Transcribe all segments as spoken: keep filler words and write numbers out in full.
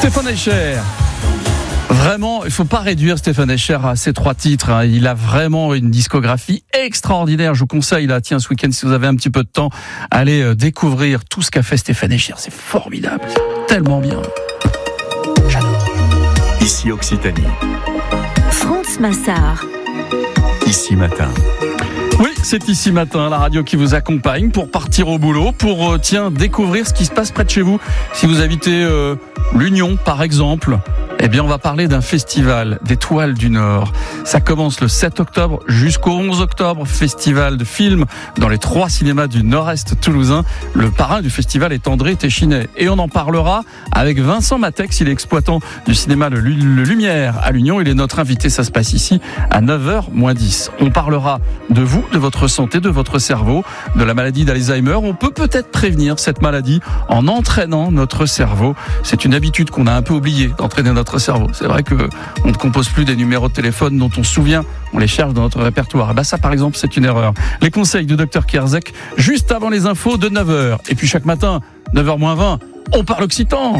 Stéphane Escher. Vraiment, il ne faut pas réduire Stéphane Escher à ces trois titres. Hein. Il a vraiment une discographie extraordinaire. Je vous conseille, là, tiens, ce week-end, si vous avez un petit peu de temps, allez euh, découvrir tout ce qu'a fait Stéphane Escher. C'est formidable, c'est tellement bien. J'adore. Ici Occitanie. France Massard. Ici Matin. Oui, c'est Ici Matin, la radio qui vous accompagne pour partir au boulot, pour, euh, tiens, découvrir ce qui se passe près de chez vous. Si vous habitez euh, l'Union, par exemple, eh bien, on va parler d'un festival d'Étoiles du Nord. Ça commence le sept octobre jusqu'au onze octobre. Festival de films dans les trois cinémas du Nord-Est toulousain. Le parrain du festival est André Téchinet. Et on en parlera avec Vincent Matex. Il est exploitant du cinéma Le, le Lumière à l'Union. Il est notre invité. Ça se passe ici à neuf heures moins dix. On parlera de vous, de votre santé, de votre cerveau, de la maladie d'Alzheimer. On peut peut-être prévenir cette maladie en entraînant notre cerveau. C'est une habitude qu'on a un peu oubliée d'entraîner notre cerveau. C'est vrai que on ne compose plus des numéros de téléphone dont on se souvient, on les cherche dans notre répertoire. Et bah ça, par exemple, c'est une erreur. Les conseils du docteur Kierzek, juste avant les infos de neuf heures. Et puis chaque matin, neuf heures moins vingt, on parle occitan.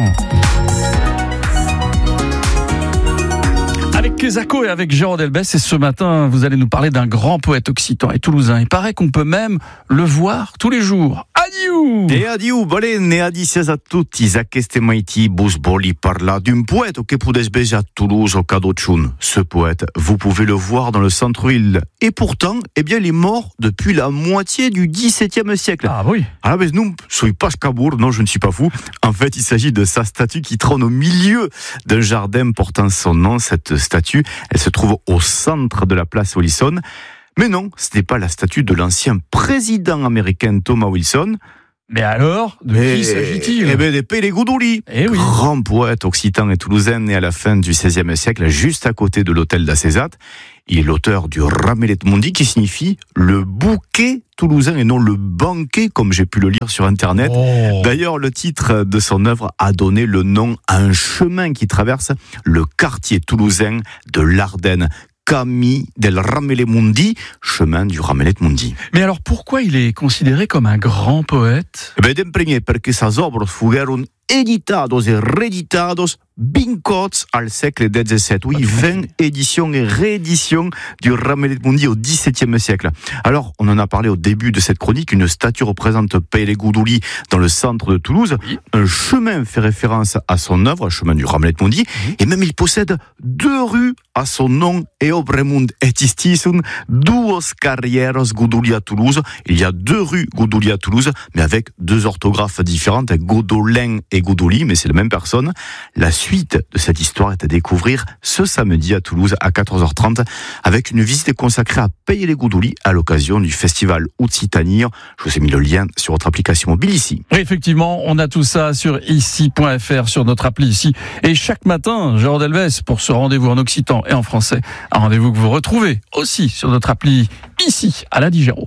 Avec Kezako et avec Jérôme Delbès, et ce matin, vous allez nous parler d'un grand poète occitan et toulousain. Il paraît qu'on peut même le voir tous les jours. Adieu! E adiu, balen, e adicias a tutti, aquest maiti bus boli parla d'un poète que pudes beja à Toulouse au Cadotchoun. Ce poète, vous pouvez le voir dans le centre-ville. Et pourtant, eh bien, il est mort depuis la moitié du dix-septième siècle. Ah oui. Ah, mais non, sois pas cabour, non, je ne suis pas fou. En fait, il s'agit de sa statue qui trône au milieu d'un jardin portant son nom. Cette statue, elle se trouve au centre de la place Wilson. Mais non, ce n'est pas la statue de l'ancien président américain Thomas Wilson. Mais alors, de et, qui s'agit-il? Eh bien, de Pélé Goudouli, eh oui. Grand poète occitan et toulousain né à la fin du seizième siècle, juste à côté de l'hôtel d'Acésat. Il est l'auteur du Ramelet Mundi, qui signifie le bouquet toulousain et non le banquet, comme j'ai pu le lire sur Internet. Oh. D'ailleurs, le titre de son œuvre a donné le nom à un chemin qui traverse le quartier toulousain de l'Ardenne. Camille del Ramelet Mundi, chemin du Ramelet Mundi. Mais alors, pourquoi il est considéré comme un grand poète? Ben, d'imprégné, perché sas obras fueron editados et reeditados bincots al segle dix-sept. Oui, vingt éditions et rééditions du Ramelet Mundi au dix-septième siècle. Alors, on en a parlé au début de cette chronique, une statue représente Pélé Goudouli dans le centre de Toulouse. Oui. Un chemin fait référence à son œuvre, le chemin du Ramelet Mundi, oui. Et même il possède deux rues à son nom, et Obremund et Istissun, duos carrieros Goudouli à Toulouse. Il y a deux rues Goudouli à Toulouse, mais avec deux orthographes différentes, Godolin et Goudouli, mais c'est la même personne. La suite de cette histoire est à découvrir ce samedi à Toulouse à quatorze heures trente avec une visite consacrée à Pélé Goudouli à l'occasion du festival Occitanie. Je vous ai mis le lien sur votre application mobile ici. Oui, effectivement, on a tout ça sur ici point f r, sur notre appli ici. Et chaque matin, Jérôme Delbès, pour ce rendez-vous en occitan et en français, un rendez-vous que vous retrouvez aussi sur notre appli ici à la Digéro.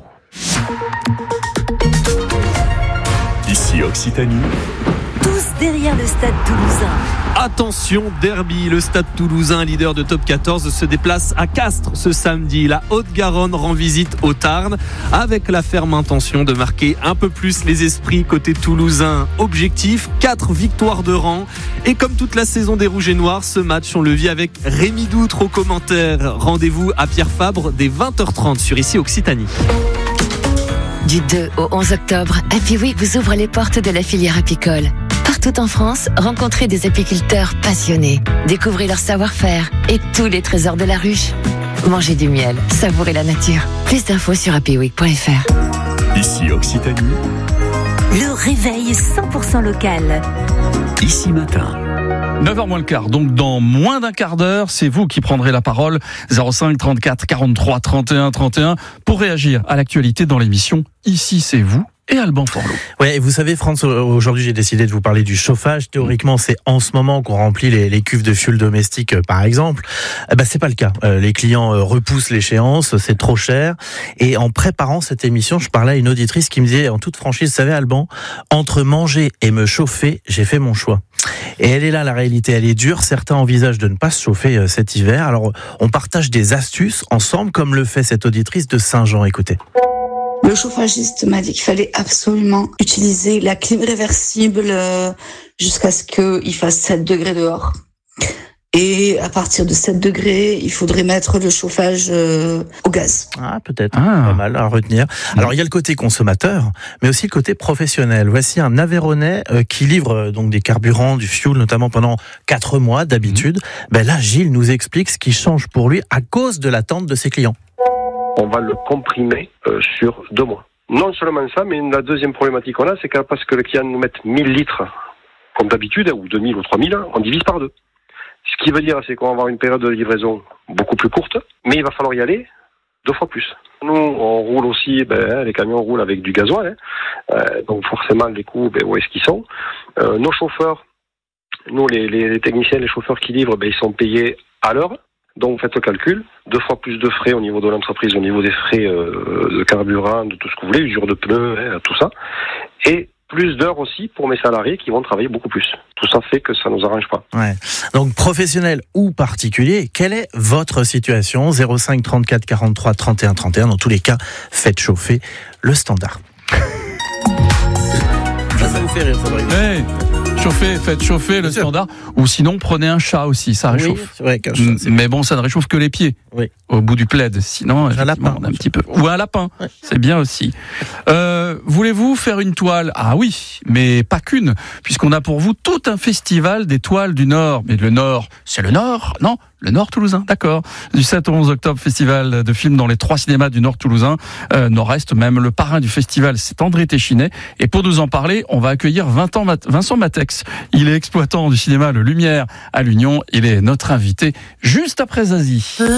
Ici Occitanie. Tous derrière le stade toulousain. Attention, derby, le stade toulousain, leader de top quatorze, se déplace à Castres ce samedi. La Haute-Garonne rend visite au Tarn avec la ferme intention de marquer un peu plus les esprits côté toulousain. Objectif, quatre victoires de rang. Et comme toute la saison des Rouges et Noirs, ce match, on le vit avec Rémi Doutre aux commentaires. Rendez-vous à Pierre Fabre dès vingt heures trente sur Ici Occitanie. Du deux au onze octobre, Happy Week vous ouvre les portes de la filière apicole. Partout en France, rencontrez des apiculteurs passionnés. Découvrez leur savoir-faire et tous les trésors de la ruche. Mangez du miel, savourez la nature. Plus d'infos sur happy week point f r. Ici Occitanie. Le réveil cent pour cent local. Ici Matin. neuf heures moins le quart, donc dans moins d'un quart d'heure, c'est vous qui prendrez la parole. zéro cinq trente-quatre quarante-trois trente et un trente et un pour réagir à l'actualité dans l'émission Ici c'est vous et Alban Forlot. Ouais, et vous savez, France, aujourd'hui j'ai décidé de vous parler du chauffage. Théoriquement, c'est en ce moment qu'on remplit les, les cuves de fioul domestique, par exemple. Eh ben, c'est pas le cas. Euh, les clients euh, repoussent l'échéance, c'est trop cher. Et en préparant cette émission, je parlais à une auditrice qui me disait, en toute franchise, vous savez, Alban, entre manger et me chauffer, j'ai fait mon choix. Et elle est là, la réalité, elle est dure. Certains envisagent de ne pas se chauffer euh, cet hiver. Alors, on partage des astuces ensemble, comme le fait cette auditrice de Saint-Jean. Écoutez. Le chauffagiste m'a dit qu'il fallait absolument utiliser la clim réversible euh, jusqu'à ce qu'il fasse sept degrés dehors. Et à partir de sept degrés, il faudrait mettre le chauffage euh, au gaz. Ah, peut-être. Ah. Pas mal à retenir. Alors, il y a le côté consommateur, mais aussi le côté professionnel. Voici un Aveyronnais euh, qui livre euh, donc des carburants, du fuel, notamment pendant quatre mois d'habitude. Mmh. Ben là, Gilles nous explique ce qui change pour lui à cause de l'attente de ses clients. On va le comprimer euh, sur deux mois. Non seulement ça, mais la deuxième problématique qu'on a, c'est que parce que le client nous met mille litres, comme d'habitude, ou deux mille ou trois mille, on divise par deux. Ce qui veut dire, c'est qu'on va avoir une période de livraison beaucoup plus courte, mais il va falloir y aller deux fois plus. Nous, on roule aussi, ben, les camions roulent avec du gasoil, hein. euh, donc forcément les coûts, ben, où est-ce qu'ils sont. Euh, nos chauffeurs, nous les, les, les techniciens, les chauffeurs qui livrent, ben, ils sont payés à l'heure. Donc faites le calcul, deux fois plus de frais au niveau de l'entreprise, au niveau des frais euh, de carburant, de tout ce que vous voulez, usure de pneus, hein, tout ça. Et plus d'heures aussi pour mes salariés qui vont travailler beaucoup plus. Tout ça fait que ça ne nous arrange pas. Ouais. Donc professionnel ou particulier, quelle est votre situation ? zéro cinq trente-quatre quarante-trois trente et un trente et un. Dans tous les cas, faites chauffer le standard. Ça, ça vous fait rire, ça va. Ouais. Chauffez, faites chauffer le standard. Ou sinon, prenez un chat aussi, ça réchauffe. Oui, c'est vrai qu'un chat, c'est Mais bon, ça ne réchauffe que les pieds. Oui. Au bout du plaid. Sinon, un lapin, on a un petit peu. Ou un lapin. Ouais. C'est bien aussi. Euh, voulez-vous faire une toile ? Ah oui, mais pas qu'une, puisqu'on a pour vous tout un festival des toiles du Nord. Mais le Nord, c'est le Nord ? Non, le Nord toulousain, d'accord. Du sept au onze octobre, festival de films dans les trois cinémas du Nord toulousain. Euh, Nord-Est, même le parrain du festival, c'est André Téchinet. Et pour nous en parler, on va accueillir Vincent Matex. Il est exploitant du cinéma Le Lumière à l'Union. Il est notre invité juste après Zazie.